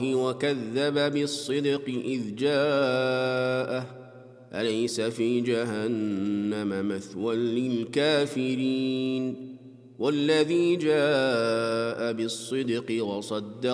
وكذب بالصدق إذ جاءه أليس في جهنم مثوى للكافرين والذي جاء بالصدق وصدق